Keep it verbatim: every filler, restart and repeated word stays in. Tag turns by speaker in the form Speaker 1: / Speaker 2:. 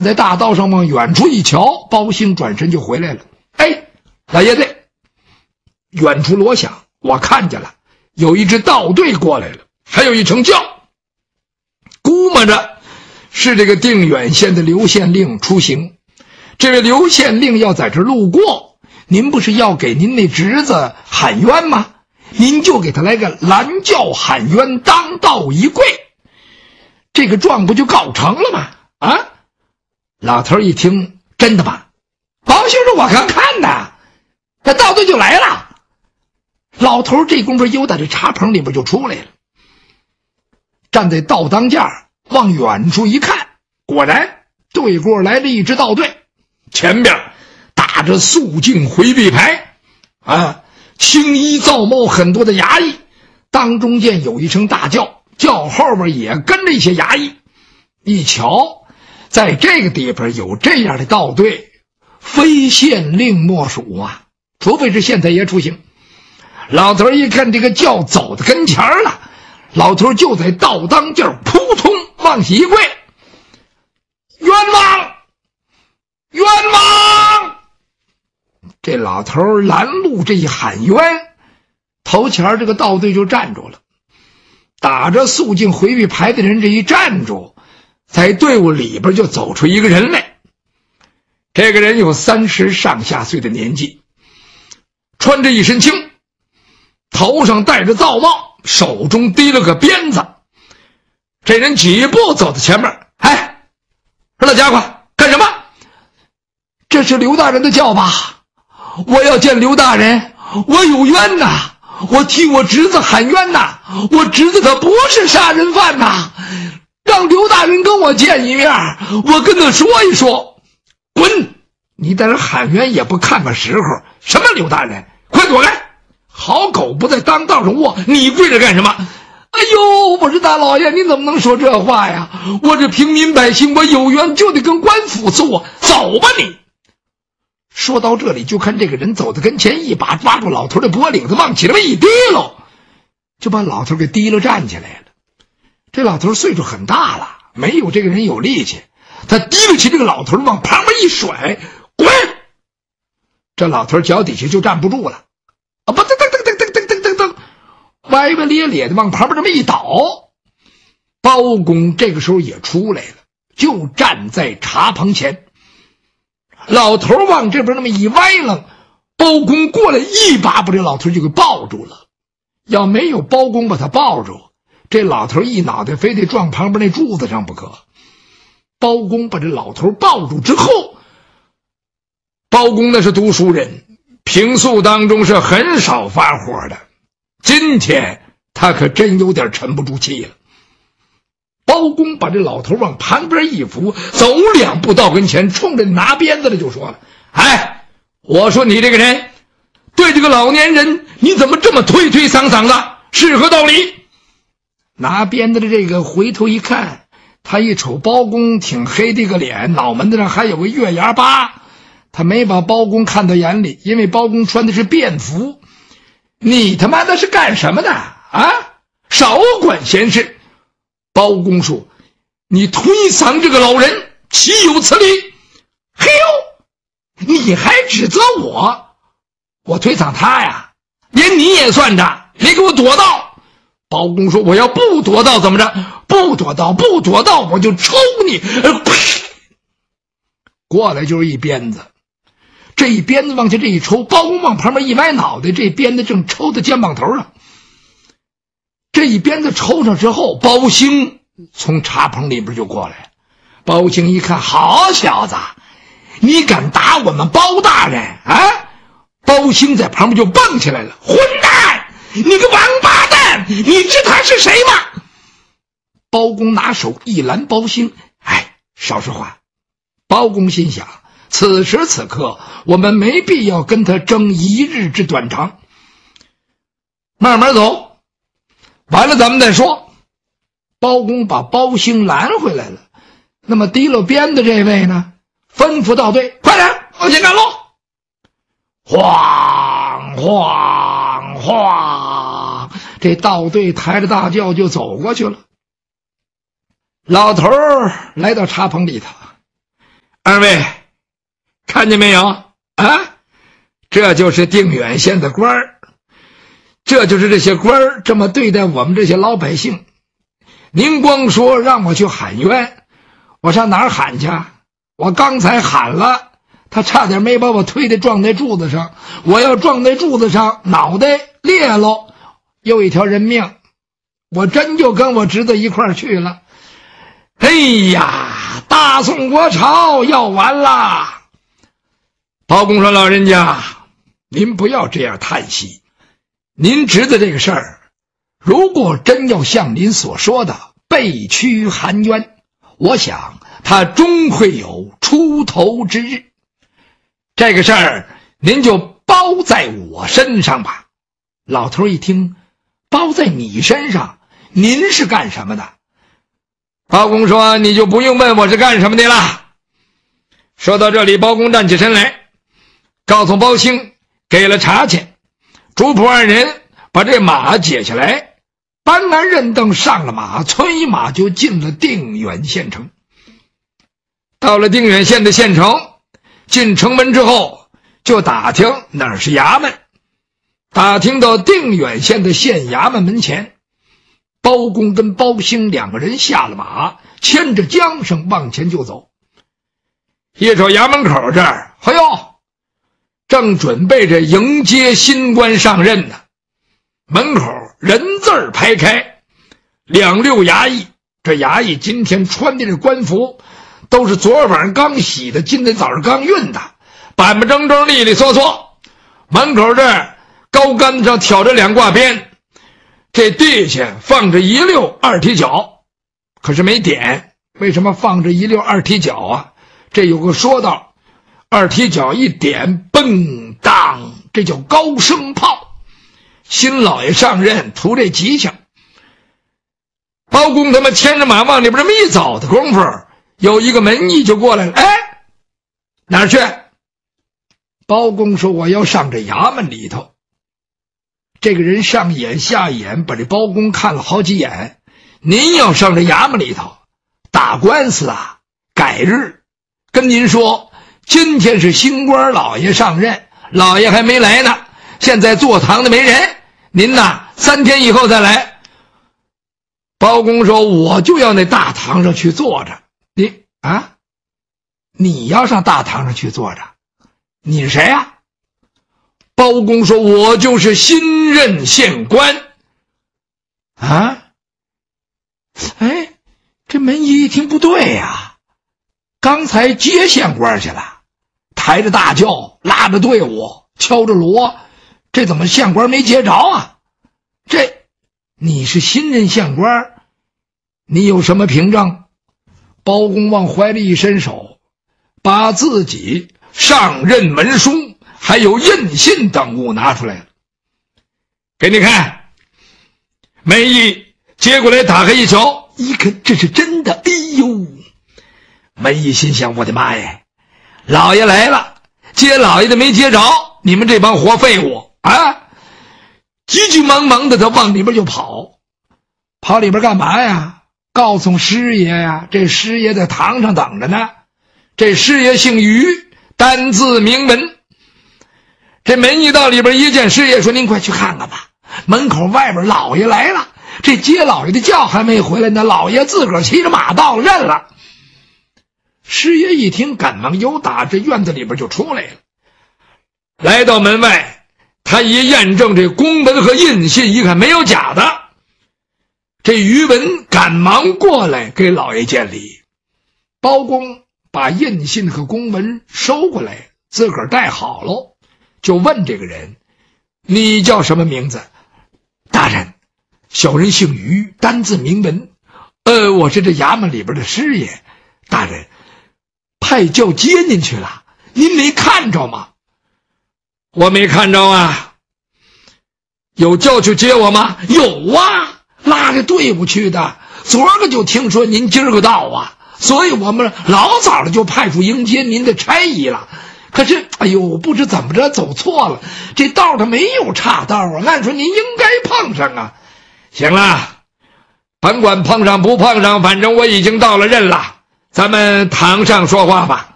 Speaker 1: 在大道上往远处一瞧，包兴转身就回来了。哎，老爷子，远处锣响，我看见了，有一支道队过来了，还有一乘轿，估摸着是这个定远县的刘县令出行。这位刘县令要在这路过，您不是要给您那侄子喊冤吗？您就给他来个拦轿喊冤，当道一跪，这个状不就告成了吗？啊！老头一听，真的吗？包兴说：“我刚看的，这道队就来了。”老头这功夫又在这茶棚里边就出来了，站在道当间往远处一看，果然对过来了一支道队，前边打着肃静回避牌啊，青衣皂帽很多的衙役，当中间有一声大轿，轿后边也跟着一些衙役。一瞧，在这个地方有这样的道队，非县令莫属啊，除非是县太爷出行。老头一看这个轿走到跟前了，老头就在道当间扑通往起一跪：“冤枉！冤枉！”这老头拦路这一喊冤，头前这个道队就站住了，打着肃静回避牌的人这一站住，在队伍里边就走出一个人来。这个人有三十上下岁的年纪，穿着一身青，头上戴着皂帽，手中提了个鞭子。这人几步走到前面：“哎，老家伙，干什么？这是刘大人的轿吧？我要见刘大人，我有冤呐，我替我侄子喊冤呐，我侄子他不是杀人犯呐，让刘大人跟我见一面，我跟他说一说。”“滚！你在这喊冤也不看看时候，什么刘大人，快躲开！好狗不在当道上卧，你跪着干什么？”“哎呦，我是大老爷，你怎么能说这话呀？我这平民百姓，我有冤就得跟官府诉，走吧你！”说到这里，就看这个人走到跟前，一把抓住老头的脖领子，往起来一提溜，就把老头给提溜站起来了。这老头岁数很大了，没有这个人有力气，他提溜起这个老头往旁边一甩，滚！这老头脚底下就站不住了，啊，不，噔噔噔噔噔噔噔噔，歪歪咧咧的往旁边这么一倒。包公这个时候也出来了，就站在茶棚前。老头往这边那么一歪楞，包公过来一把把这老头就给抱住了。要没有包公把他抱住，这老头一脑袋非得撞旁边那柱子上不可。包公把这老头抱住之后，包公那是读书人，平素当中是很少发火的，今天他可真有点沉不住气了。包公把这老头往旁边一扶，走两步到跟前，冲着拿鞭子的就说了：“哎，我说你这个人，对这个老年人你怎么这么推推搡搡的，是何道理？”拿鞭子的这个回头一看，他一瞅包公挺黑的个脸，脑门子上还有个月牙疤，他没把包公看到眼里，因为包公穿的是便服。“你他妈的是干什么的啊？少管闲事！”包公说：“你推搡这个老人，岂有此理？”“嘿呦，你还指责我？我推搡他呀？连你也算着，你给我躲到！”包公说：“我要不躲到怎么着？不躲到，不躲到，我就抽你！”呸！过来就是一鞭子，这一鞭子往下这一抽，包公往旁边一歪脑袋，这鞭子正抽在肩膀头上。这一鞭子抽上之后，包兴从茶棚里边就过来了。包兴一看，好小子，你敢打我们包大人啊！包兴在旁边就蹦起来了：“混蛋，你个王八蛋，你知他是谁吗？”包公拿手一拦包兴：“哎，少说话。”包公心想，此时此刻我们没必要跟他争一日之短长，慢慢走，完了咱们再说。包公把包兴拦回来了。那么提了鞭的这位呢，吩咐道队：“快点往前赶路！”晃晃晃，这道队抬着大轿就走过去了。老头儿来到茶棚里头， 二位看见没有啊？这就是定远县的官儿，这就是这些官儿这么对待我们这些老百姓。您光说让我去喊冤，我上哪儿喊去？我刚才喊了，他差点没把我推得撞在柱子上，我要撞在柱子上，脑袋裂了，又一条人命，我真就跟我侄子一块儿去了。哎呀，大宋国朝要完了。包公说，老人家您不要这样叹息，您侄子这个事儿，如果真要像您所说的被屈含冤，我想他终会有出头之日。这个事儿您就包在我身上吧。老头一听，包在你身上，您是干什么的？包公说，你就不用问我是干什么的了。说到这里，包公站起身来，告诉包兴给了茶钱，主仆二人把这马解下来，搬鞍认凳，上了马，催马就进了定远县城。到了定远县的县城，进城门之后就打听哪儿是衙门，打听到定远县的县衙门门前，包公跟包兴两个人下了马，牵着缰绳往前就走。一瞅衙门口这儿，哎呦，正准备着迎接新官上任呢。门口人字排开，两溜衙役，这衙役今天穿的这官服都是昨晚上刚洗的，今天早上刚熨的，板板正正，利利索索。门口这儿高杆子上挑着两挂鞭，这地下放着一溜二踢脚，可是没点。为什么放着一溜二踢脚啊？这有个说道，二踢脚一点，蹦当，这叫高声炮。新老爷上任图这吉祥。包公他们牵着马往里边这么一走的功夫，有一个门役就过来了。哎，哪儿去？包公说，我要上这衙门里头。这个人上眼下眼，把这包公看了好几眼。您要上这衙门里头打官司啊，改日。跟您说，今天是新官老爷上任，老爷还没来呢，现在坐堂的没人，您呐三天以后再来。包公说，我就要那大堂上去坐着。你啊，你要上大堂上去坐着？你是谁呀？包公说，我就是新任县官。啊？哎，这门一听不对呀，刚才接县官去了，抬着大轿，拉着队伍，敲着锣，这怎么县官没接着啊？这你是新任县官，你有什么凭证？包公往怀里一伸手，把自己上任门书还有印信等物拿出来了，给你看。梅姨接过来打开一瞧，一看这是真的。哎呦，梅姨心想，我的妈呀，老爷来了，接老爷的没接着，你们这帮活废物啊！急急忙忙的他往里边就跑。跑里边干嘛呀？告诉师爷呀，这师爷在堂上等着呢。这师爷姓于，单字名门。这门一到里边一见师爷，说您快去看看吧，门口外边老爷来了，这接老爷的轿还没回来呢，老爷自个儿骑着马到了，认了。师爷一听，赶忙由打这院子里边就出来了，来到门外，他一验证这公文和印信，一看没有假的。这于文赶忙过来给老爷见礼。包公把印信和公文收过来，自个儿带好了，就问这个人，你叫什么名字？大人，小人姓于，单字名文，呃，我是这衙门里边的师爷，大人派轿接您去了，您没看着吗？我没看着啊。有轿去接我吗？有啊，拉着队伍去的，昨儿个就听说您今儿个到啊，所以我们老早的就派出迎接您的差役了。可是哎呦，不知怎么着走错了，这道他没有岔道啊，按说您应该碰上啊。行了，甭管碰上不碰上，反正我已经到了任了，咱们堂上说话吧。